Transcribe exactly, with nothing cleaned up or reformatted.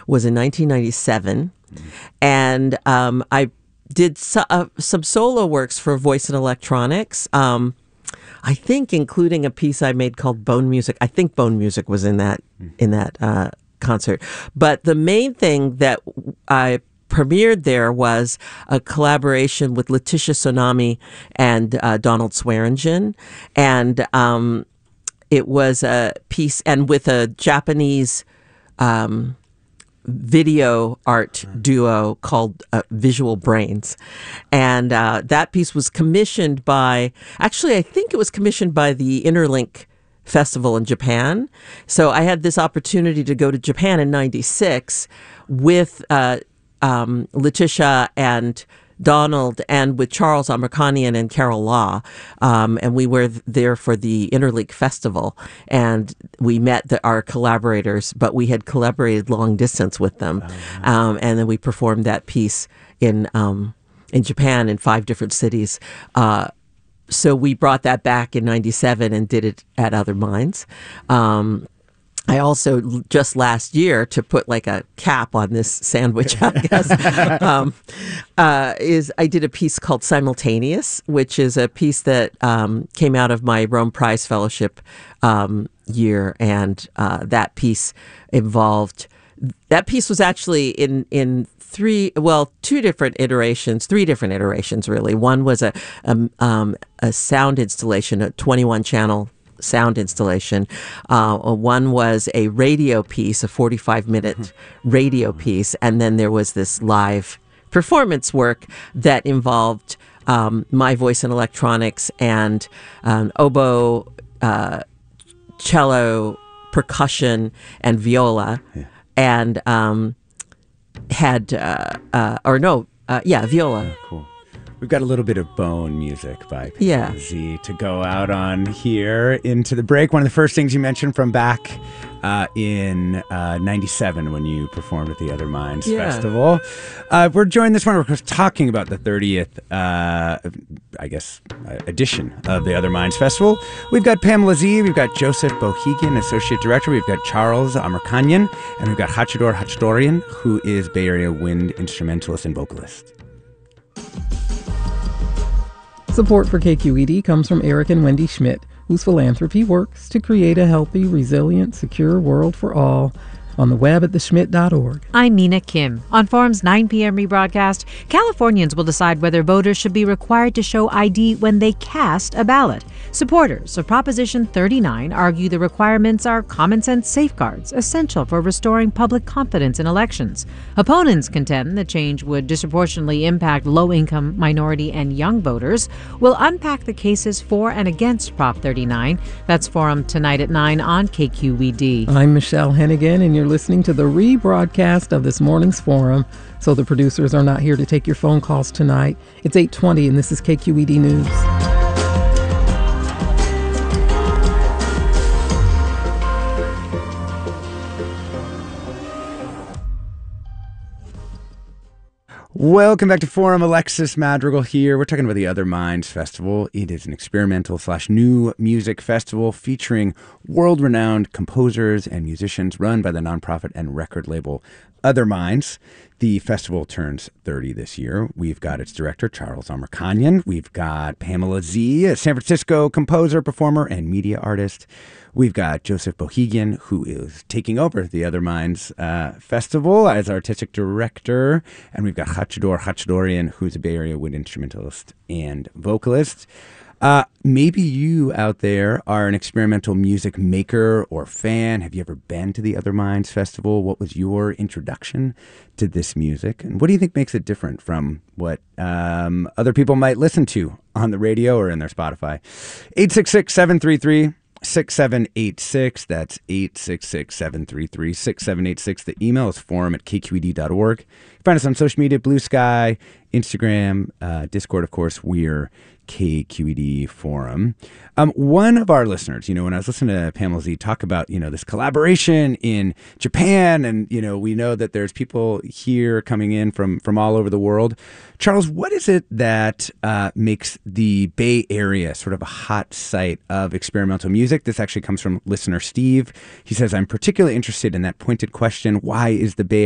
was in nineteen ninety-seven. Mm-hmm. And um, I did so, uh, some solo works for Voice and Electronics. Um, I think including a piece I made called Bone Music. I think Bone Music was in that mm-hmm. in that uh, concert. But the main thing that I premiered there was a collaboration with Letitia Sonami and uh, Donald Swearingen. And um, it was a piece, and with a Japanese um, video art duo called uh, Visual Brains. And uh, that piece was commissioned by, actually, I think it was commissioned by the Interlink Festival in Japan. So I had this opportunity to go to Japan in ninety-six with uh, um, Letitia and Donald and with Charles Amerkanian and Carol Law. Um, and we were there for the Interlink Festival. And we met the, our collaborators, but we had collaborated long distance with them. Oh, um, and then we performed that piece in um, in Japan in five different cities. Uh, so we brought that back in ninety-seven and did it at Other Minds. Um, I also, just last year, to put like a cap on this sandwich, I guess, um, uh, is I did a piece called Simultaneous, which is a piece that um, came out of my Rome Prize Fellowship um, year. And uh, that piece involved, that piece was actually in, in three, well, two different iterations, three different iterations, really. One was a, a, um, a sound installation, a twenty-one channel sound installation. Uh, one was a radio piece, a forty-five minute radio piece, and then there was this live performance work that involved um, my voice and electronics and um, oboe, uh, cello, percussion, and viola, yeah. and um, had uh, uh, or no, uh, yeah, viola. Oh, cool. We've got a little bit of Bone Music by yeah. Z to go out on here into the break. One of the first things you mentioned from back uh, in uh, ninety-seven when you performed at the Other Minds yeah. Festival. Uh, we're joined this morning, we're talking about the thirtieth, uh, I guess, uh, edition of the Other Minds Festival. We've got Pamela Z, we've got Joseph Bohigian, Associate Director, we've got Charles Amerkanian, and we've got Hachidor Hachidorian, who is Bay Area wind instrumentalist and vocalist. Support for K Q E D comes from Eric and Wendy Schmidt, whose philanthropy works to create a healthy, resilient, secure world for all. On the web at the schmidt dot org. I'm Mina Kim. On Forum's nine p.m. rebroadcast, Californians will decide whether voters should be required to show I D when they cast a ballot. Supporters of Proposition thirty-nine argue the requirements are common-sense safeguards essential for restoring public confidence in elections. Opponents contend the change would disproportionately impact low-income, minority, and young voters. We'll unpack the cases for and against Prop thirty-nine. That's Forum tonight at nine on K Q E D. I'm Michelle Hennigan, and you're listening to the rebroadcast of this morning's Forum. So the producers are not here to take your phone calls tonight. It's eight twenty, and this is K Q E D News. Welcome back to Forum. Alexis Madrigal here. We're talking about the Other Minds Festival. It is an experimental slash new music festival featuring world-renowned composers and musicians run by the nonprofit and record label Other Minds. The festival turns thirty this year. We've got its director, Charles Amerkanian. We've got Pamela Z, a San Francisco composer, performer, and media artist. We've got Joseph Bohigian, who is taking over the Other Minds uh, Festival as artistic director. And we've got Hachidor Hachidorian, who's a Bay Area wind instrumentalist and vocalist. Uh, maybe you out there are an experimental music maker or fan. Have you ever been to the Other Minds Festival? What was your introduction to this music? And what do you think makes it different from what um, other people might listen to on the radio or in their Spotify? eight six six, seven three three, six seven eight six. That's eight six six, seven three three, six seven eight six. The email is forum at k q e d dot org. Find us on social media, Blue Sky, Instagram, uh, Discord, of course. We're K Q E D Forum. Um, one of our listeners, you know, when I was listening to Pamela Z talk about, you know, this collaboration in Japan, and, you know, we know that there's people here coming in from, from all over the world. Charles, what is it that uh, makes the Bay Area sort of a hot site of experimental music? This actually comes from listener Steve. He says, I'm particularly interested in that pointed question, why is the Bay